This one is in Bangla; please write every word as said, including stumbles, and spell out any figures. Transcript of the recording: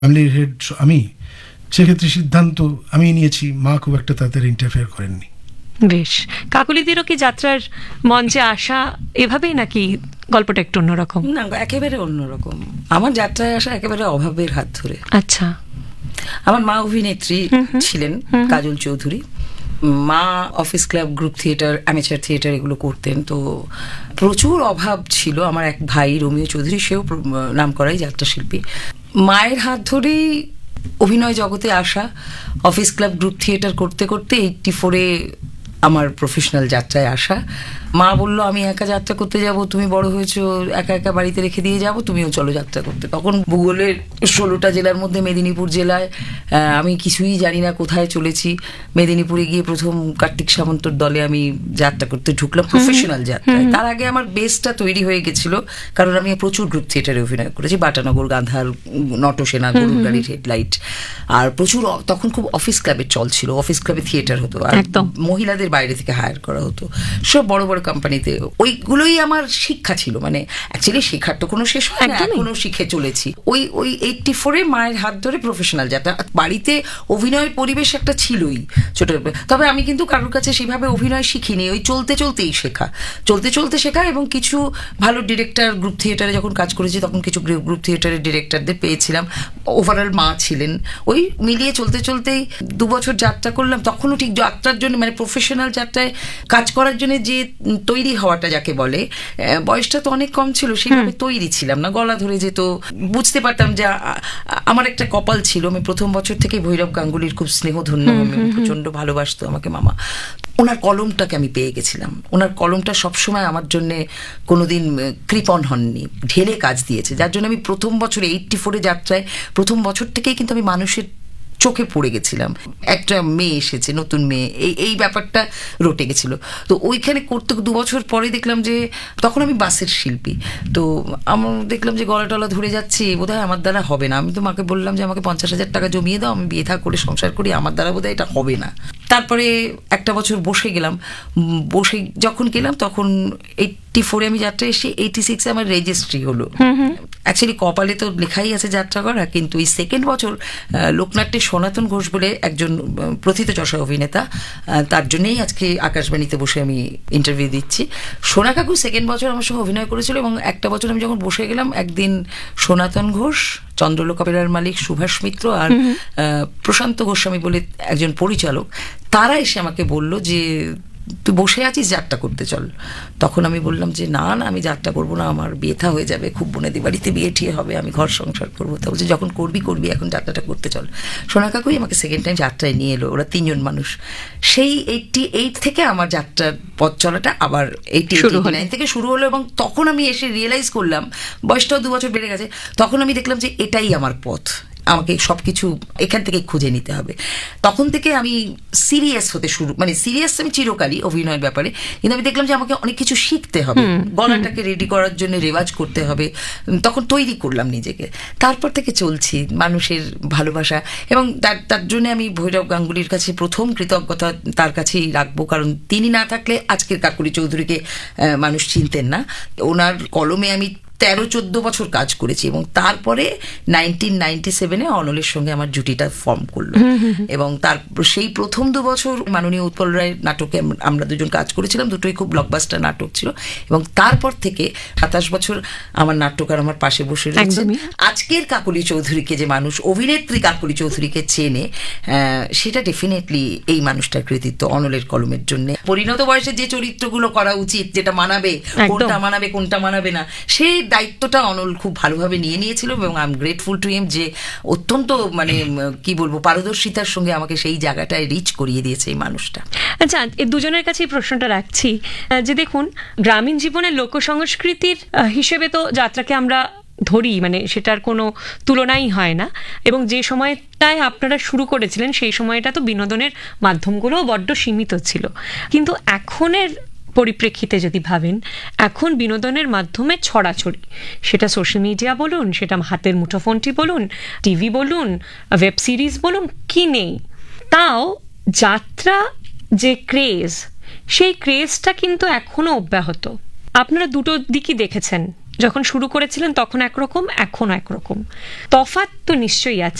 ফ্যামিলির হেড আমি, সেক্ষেত্রে সিদ্ধান্ত আমি নিয়েছি, মা খুব একটা তাদের ইন্টারফেয়ার করেননি। বেশ। কাকলিদিরও কি যাত্রার মঞ্চে আসা এভাবেই, নাকি গল্পটা একটু অন্যরকম? না, একেবারে অন্যরকম। আমার যাত্রায় আসা একেবারে অভাবের হাত ধরে। আচ্ছা। আমার মা অভিনেত্রী ছিলেন, কাজল চৌধুরী। মা office club, group theatre, amateur theatre এগুলো করতেন, তো প্রচুর অভাব ছিল। আমার এক ভাই রোমিও চৌধুরী, সেও নাম করাই যাত্রা শিল্পী। মায়ের হাত ধরেই অভিনয় জগতে আসা, অফিস ক্লাব, গ্রুপ থিয়েটার করতে করতে এইটটি ফোরে আমার প্রফেশনাল যাত্রায় আসা। মা বললো আমি একা যাত্রা করতে যাব, তুমি বড় হয়েছো, একা একা বাড়িতে রেখে দিয়ে যাবো, তুমিও চলো যাত্রা করতে। তখন ভূগোলের ষোলোটা জেলার মধ্যে মেদিনীপুর জেলায় আমি কিছুই জানি না কোথায় চলেছি। মেদিনীপুরে গিয়ে প্রথম কার্তিক সামন্তর দলে আমি যাত্রা করতে ঢুকলাম, প্রফেশনাল যাত্রায়। তার আগে আমার বেসটা তৈরি হয়ে গেছিল, কারণ আমি প্রচুর গ্রুপ থিয়েটারে অভিনয় করেছি, বাটানগর, গান্ধার, নটসেনা, গরুর গাড়ির হেডলাইট, আর প্রচুর। তখন খুব অফিস ক্লাবের চল ছিল, অফিস ক্লাবে থিয়েটার হতো, আর মহিলাদের বাইরে থেকে হায়ার করা হতো সব বড় বড় কোম্পানিতে। ওইগুলোই আমার শিক্ষা ছিল, মানে অ্যাকচুয়ালি শেখার তো কোনো শেষ হয় না, এখনো শিখে চলেছি। ওই ওই এইটটি ফোরে মায়ের হাত ধরে প্রফেশনাল যাত্রা। বাড়িতে অভিনয়ের পরিবেশ একটা ছিলই ছোট, তবে আমি কিন্তু কারোর কাছে সেভাবে অভিনয় শিখিনি, ওই চলতে চলতেই শেখা, চলতে চলতে শেখা। এবং কিছু ভালো ডিরেক্টর, গ্রুপ থিয়েটারে যখন কাজ করেছি তখন কিছু গ্রুপ থিয়েটারের ডিরেক্টরদের পেয়েছিলাম, ওভারঅল মা ছিলেন। ওই মিলিয়ে চলতে চলতেই দু বছর যাত্রা করলাম। তখনও ঠিক যাত্রার জন্য, মানে প্রফেশনাল যাত্রায় কাজ করার জন্য যে তৈরি হওয়াটা যাকে বলে, বয়সটা তো অনেক কম ছিল, সেইভাবে তৈরি ছিলাম না, গলা ধরে যেত। বুঝতে পারতাম যে আমার একটা কপাল ছিল, আমি প্রথম বছর থেকে ভৈরব গাঙ্গুলির খুব স্নেহধন্য, প্রচন্ড ভালোবাসতো আমাকে মামা। ওনার কলমটাকে আমি পেয়ে গেছিলাম, ওনার কলমটা সবসময় আমার জন্যে কোনোদিন কৃপণ হননি, ঢেলে কাজ দিয়েছে, যার জন্য আমি প্রথম বছর এইটটি ফোরে যাত্রায় প্রথম বছর থেকেই কিন্তু আমি মানুষের চোখে পড়ে গেছিলাম। একটা মেয়ে এসেছে, নতুন মেয়ে, এই এই ব্যাপারটা রটে গেছিল। তো ওইখানে করতে দু বছর পরে দেখলাম যে, তখন আমি বাসের শিল্পী, তো আমার দেখলাম যে গলা টলা ধরে যাচ্ছে, বোধহয় আমার দ্বারা হবে না। আমি তো মাকে বললাম যে আমাকে পঞ্চাশ হাজার টাকা জমিয়ে দাও, আমি বিয়ে থা করে সংসার করি, আমার দ্বারা বোধহয় এটা হবে না। তারপরে একটা বছর বসে গেলাম, বসে যখন গেলাম তখন এইটটি ফোরে আমি যাত্রা এসে এইটি সিক্সে আমার রেজিস্ট্রি হলো। অ্যাকচুয়ালি কপালে তো লেখাই আছে যাত্রা করা, কিন্তু এই সেকেন্ড বছর লোকনাট্যের সনাতন ঘোষ বলে একজন প্রথিতযশা অভিনেতা, তার জন্যই আজকে আকাশবাণীতে বসে আমি ইন্টারভিউ দিচ্ছি। সোনা কাকু সেকেন্ড বছর আমার সঙ্গে অভিনয় করেছিল, এবং একটা বছর আমি যখন বসে গেলাম, একদিন সনাতন ঘোষ, চন্দ্রলোক অপেরার মালিক সুভাষ মিত্র, আর প্রশান্ত গোস্বামী বলে একজন পরিচালক, তারা এসে আমাকে বলল যে তুই বসে আছিস, যাত্রা করতে চল। তখন আমি বললাম যে না না, আমি যাত্রা করবো না, আমার বিয়ে থা হয়ে যাবে, খুব বোনেদি বাড়িতে বিয়ে ঠিয়ে হবে, আমি ঘর সংসার করবো। তা বলছে যখন করবি করবি, এখন যাত্রাটা করতে চল। সোনা কাকুই আমাকে সেকেন্ড টাইম যাত্রায় নিয়ে এলো, ওরা তিনজন মানুষ। সেই এইটটি এইট থেকে আমার যাত্রার পথ চলাটা আবার এইটটি নাইন থেকে শুরু হলো, এবং তখন আমি এসে রিয়েলাইজ করলাম, বয়সটাও দু বছর বেড়ে গেছে, তখন আমি দেখলাম যে এটাই আমার পথ, আমাকে সবকিছু এখান থেকে খুঁজে নিতে হবে। তখন থেকে আমি সিরিয়াস হতে শুরু, মানে সিরিয়াস আমি চিরকালই অভিনয়ের ব্যাপারে, কিন্তু আমি দেখলাম যে আমাকে অনেক কিছু শিখতে হবে, গলাটাকে রেডি করার জন্য রেওয়াজ করতে হবে। তখন তৈরি করলাম নিজেকে, তারপর থেকে চলছি মানুষের ভালোবাসা, এবং তার তার জন্য আমি ভৈরব গাঙ্গুলির কাছে প্রথম কৃতজ্ঞতা তার কাছেই রাখবো, কারণ তিনি না থাকলে আজকের কাকুলি চৌধুরীকে মানুষ চিনতেন না। ওনার কলমে আমি তেরো চোদ্দ বছর কাজ করেছি, এবং তারপরে নাইনটিন নাইনটি সেভেনে অনলের সঙ্গে আমার জুটিটা ফর্ম করলো, এবং তার সেই প্রথম দু বছর মাননীয় উৎপল রায়ের নাটকে আমরা দুজন কাজ করেছিলাম, দুটোই খুব ব্লকবাস্টার নাটক ছিল। এবং তারপর থেকে সাতাশ বছর আমার নাট্যকার আমার পাশে বসে রয়েছে। আজকের কাকলি চৌধুরীকে যে মানুষ অভিনেত্রী কাকলি চৌধুরীকে চেনে, সেটা ডেফিনেটলি এই মানুষটার কৃতিত্ব, অনলের কলমের জন্য। পরিণত বয়সে যে চরিত্রগুলো করা উচিত, যেটা মানাবে, কোনটা মানাবে কোনটা মানাবে না, সেই দায়িত্বটা অনল খুব ভালোভাবে নিয়ে নিয়েছিল, এবং I am grateful to him, যে অত্যন্ত মানে কি বলবো পারদর্শিতার সঙ্গে আমাকে সেই জায়গাটায় রিচ করিয়ে দিয়েছে এই মানুষটা। আচ্ছা, এই দুজনের কাছেই প্রশ্নটা রাখছি যে দেখুন, গ্রামীণ জীবনের লোক সংস্কৃতির হিসেবে তো যাত্রাকে আমরা ধরি, মানে সেটার কোনো তুলনাই হয় না, এবং যে সময়টায় আপনারা শুরু করেছিলেন সেই সময়টা তো বিনোদনের মাধ্যমগুলোও বড্ড সীমিত ছিল। কিন্তু এখনের পরিপ্রেক্ষিতে যদি ভাবেন, এখন বিনোদনের মাধ্যমে ছড়াছড়ি, সেটা সোশ্যাল মিডিয়া বলুন, সেটা হাতের মুঠোফোনটি বলুন, টিভি বলুন, ওয়েব সিরিজ বলুন, কি নেই, তাও যাত্রা যে ক্রেজ, সেই ক্রেজটা কিন্তু এখনো অব্যাহত। আপনারা দুটো দিকই দেখেছেন যখন শুরু করেছিলেন তখন একরকম, এখন একরকম, তফাৎ তো নিশ্চয়ই আছে।